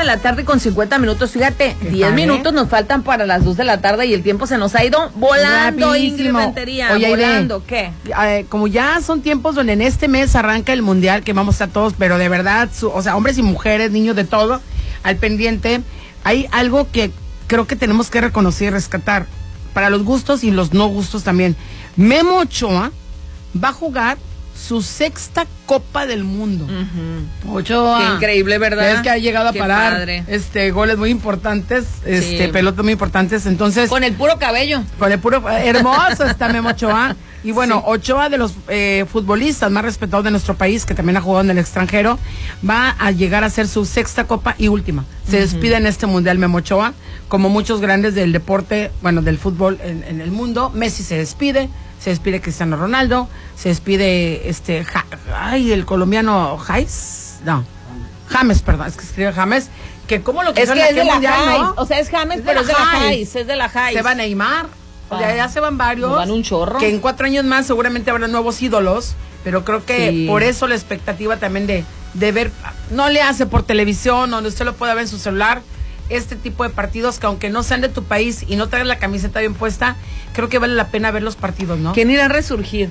la tarde con 50 minutos. Fíjate, 10 minutos nos faltan para las 2 de la tarde y el tiempo se nos ha ido volando, Ingrid Rentería. Oye, volando, ¿qué? Como ya son tiempos donde en este mes arranca el mundial, que vamos a todos, pero de verdad, o sea, hombres y mujeres, niños de todo, al pendiente, hay algo que creo que tenemos que reconocer y rescatar, para los gustos y los no gustos también. Memo Ochoa va a jugar su 6ª Copa del Mundo. Ochoa. Qué increíble, ¿verdad? Es que ha llegado a parar goles muy importantes, pelotas muy importantes, entonces. Con el puro cabello. Con el puro, hermoso está Memo Ochoa. Y bueno, Ochoa, de los futbolistas más respetados de nuestro país, que también ha jugado en el extranjero, va a llegar a ser su 6ª Copa y última. Se despide en este mundial Memo Ochoa, como muchos grandes del deporte, bueno, del fútbol en el mundo. Messi se despide Cristiano Ronaldo, se despide el colombiano James, perdón, es que escribe James, que como lo que es que es de la mundial, ¿no? O sea, es James, pero es de la Jais. Se va Neymar, o sea, ya se van varios. Van un chorro. Que en 4 años más seguramente habrá nuevos ídolos, pero creo que por eso la expectativa también de ver, no le hace por televisión, donde usted lo pueda ver en su celular, este tipo de partidos que aunque no sean de tu país y no traigan la camiseta bien puesta, creo que vale la pena ver los partidos, ¿no? ¿Quién irá a resurgir?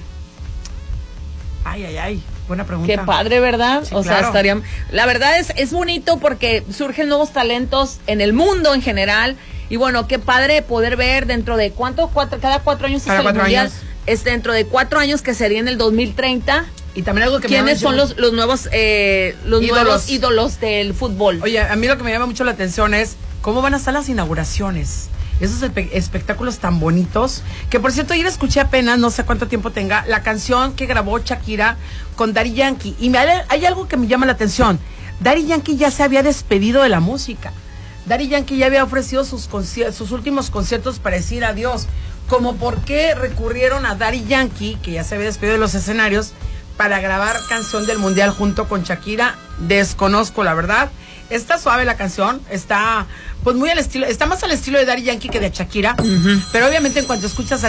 Ay, buena pregunta. Qué padre, ¿verdad? Sí, o sea, estaría... La verdad es bonito porque surgen nuevos talentos en el mundo en general. Y bueno, qué padre poder ver dentro de cada 4 años es el mundial. Es dentro de 4 años, que sería en el 2030. Y también algo que ¿quiénes son los nuevos nuevos ídolos del fútbol? Oye, a mí lo que me llama mucho la atención es cómo van a estar las inauguraciones. Esos espectáculos tan bonitos. Que por cierto, ayer escuché apenas, no sé cuánto tiempo tenga, la canción que grabó Shakira con Daddy Yankee. Y hay algo que me llama la atención. Daddy Yankee ya se había despedido de la música. Daddy Yankee ya había ofrecido sus últimos conciertos para decir adiós. Como por qué recurrieron a Daddy Yankee, que ya se había despedido de los escenarios, para grabar canción del mundial junto con Shakira, desconozco la verdad. Está suave la canción, está pues muy al estilo, está más al estilo de Daddy Yankee que de Shakira, pero obviamente en cuanto escuchas a